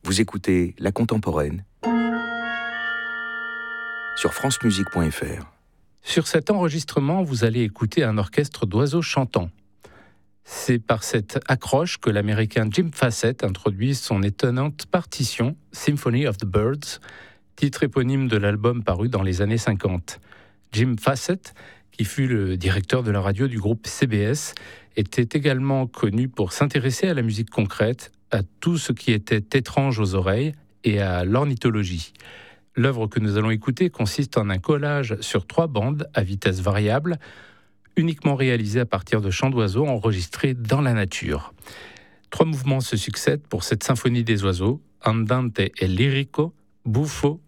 Vous écoutez La Contemporaine sur francemusique.fr. Sur cet enregistrement, vous allez écouter un orchestre d'oiseaux chantants. C'est par cette accroche que l'Américain Jim Fassett introduit son étonnante partition Symphony of the Birds, titre éponyme de l'album paru dans les années 50. Jim Fassett, qui fut le directeur de la radio du groupe CBS, était également connu pour s'intéresser à la musique concrète, à tout ce qui était étrange aux oreilles et à l'ornithologie. L'œuvre que nous allons écouter consiste en un collage sur 3 bandes à vitesse variable, uniquement réalisé à partir de chants d'oiseaux enregistrés dans la nature. 3 mouvements se succèdent pour cette symphonie des oiseaux, andante e lirico, buffo